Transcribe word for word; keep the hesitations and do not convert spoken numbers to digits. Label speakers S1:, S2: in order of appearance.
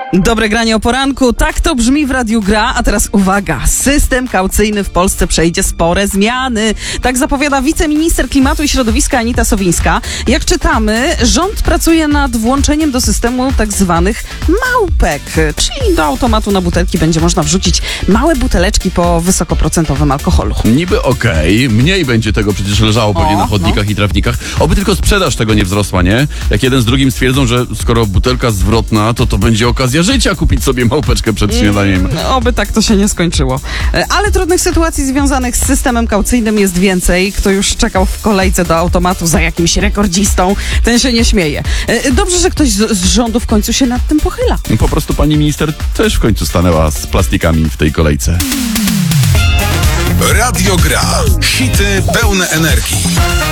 S1: Dobre granie o poranku, tak to brzmi w Radiu Gra, a teraz uwaga, system kaucyjny w Polsce przejdzie spore zmiany. Tak zapowiada wiceminister klimatu i środowiska Anita Sowińska. Jak czytamy, rząd pracuje nad włączeniem do systemu tak zwanych małpek, czyli do automatu na butelki będzie można wrzucić małe buteleczki po wysokoprocentowym alkoholu.
S2: Niby okej, okay. Mniej będzie tego przecież leżało pewnie na chodnikach no. i trawnikach. Oby tylko sprzedaż tego nie wzrosła, nie? Jak jeden z drugim stwierdzą, że skoro butelka zwrotna, to to będzie okazja życia kupić sobie małpeczkę przed śniadaniem.
S1: Mm, oby tak to się nie skończyło. Ale trudnych sytuacji związanych z systemem kaucyjnym jest więcej. Kto już czekał w kolejce do automatu za jakimś rekordzistą, ten się nie śmieje. Dobrze, że ktoś z, z rządu w końcu się nad tym pochyla.
S2: Po prostu pani minister też w końcu stanęła z plastikami w tej kolejce.
S3: Radio Gra. Hity pełne energii.